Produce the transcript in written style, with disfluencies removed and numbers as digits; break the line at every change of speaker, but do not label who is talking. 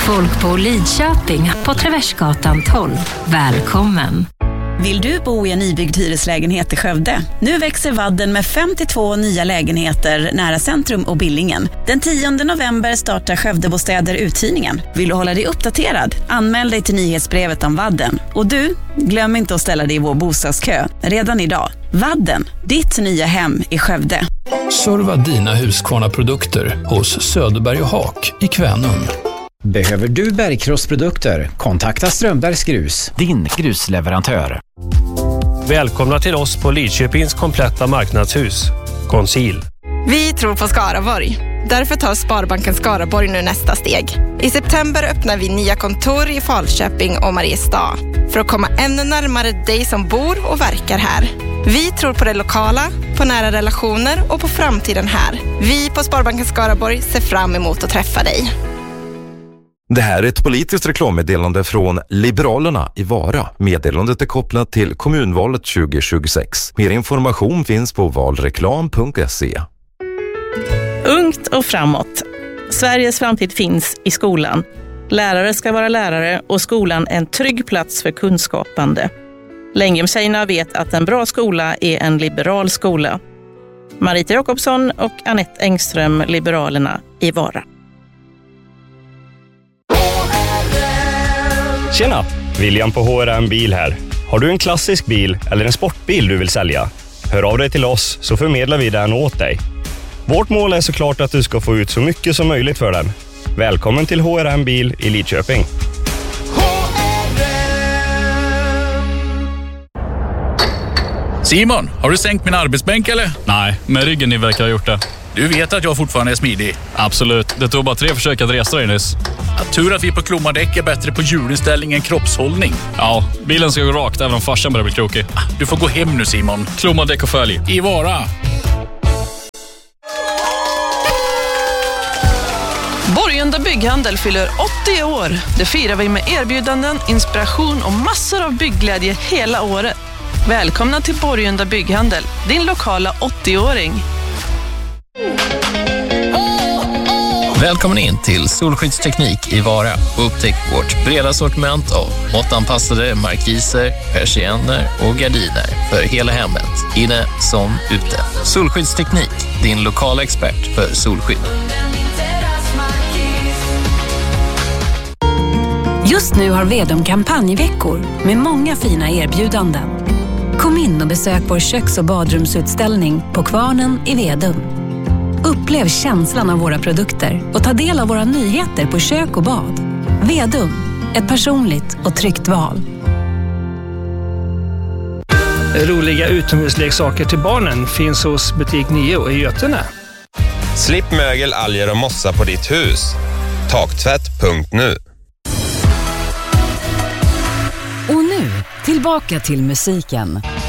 Folk på Lidköping på Traversgatan 12. Välkommen!
Vill du bo i en nybyggd hyreslägenhet i Skövde? Nu växer Vadden med 52 nya lägenheter nära centrum och Billingen. Den 10 november startar Skövdebostäder uthyrningen. Vill du hålla dig uppdaterad? Anmäl dig till nyhetsbrevet om Vadden. Och du, glöm inte att ställa dig i vår bostadskö redan idag. Vadden, ditt nya hem i Skövde.
Serva dina Husqvarna-produkter hos Söderberg och Haak i Kvänum.
Behöver du bergkrossprodukter? Kontakta Strömbergs Grus, din grusleverantör.
Välkomna till oss på Lidköpings kompletta marknadshus, Conceal.
Vi tror på Skaraborg. Därför tar Sparbanken Skaraborg nu nästa steg. I september öppnar vi nya kontor i Falköping och Mariestad för att komma ännu närmare dig som bor och verkar här. Vi tror på det lokala, på nära relationer och på framtiden här. Vi på Sparbanken Skaraborg ser fram emot att träffa dig.
Det här är ett politiskt reklammeddelande från Liberalerna i Vara. Meddelandet är kopplat till kommunvalet 2026. Mer information finns på valreklam.se.
Ungt och framåt. Sveriges framtid finns i skolan. Lärare ska vara lärare och skolan en trygg plats för kunskapande. Längre-tjejerna vet att en bra skola är en liberal skola. Marita Jakobsson och Anette Engström, Liberalerna i Vara.
Tjena, William på HRM Bil här. Har du en klassisk bil eller en sportbil du vill sälja? Hör av dig till oss så förmedlar vi den åt dig. Vårt mål är såklart att du ska få ut så mycket som möjligt för den. Välkommen till HRM Bil i Lidköping.
Simon, har du sänkt min arbetsbänk eller?
Nej, men ryggen ni verkar ha gjort det.
Du vet att jag fortfarande är smidig.
Absolut, det tog bara 3 försök att resa dig nyss.
Tur att vi på Klomadäck är bättre på hjulinställning än kroppshållning.
Ja, bilen ska gå rakt även om farsan börjar bli krokig.
Du får gå hem nu Simon.
Klomadäck och följ.
I Vara.
Borgunda Bygghandel fyller 80 år. Det firar vi med erbjudanden, inspiration och massor av byggglädje hela året. Välkomna till Borgunda Bygghandel, din lokala 80-åring.
Välkommen in till Solskyddsteknik i Vara och upptäck vårt breda sortiment av måttanpassade markiser, persienner och gardiner för hela hemmet, inne som ute. Solskyddsteknik, din lokala expert för solskydd.
Just nu har Vedum kampanjveckor med många fina erbjudanden. Kom in och besök vår köks- och badrumsutställning på Kvarnen i Vedum. Upplev känslan av våra produkter och ta del av våra nyheter på kök och bad. Vedum, ett personligt och tryggt val.
Roliga utomhusleksaker till barnen finns hos butik 9 i Götene.
Slipp mögel, alger och mossa på ditt hus. Taktvätt.nu.
Och nu, tillbaka till musiken.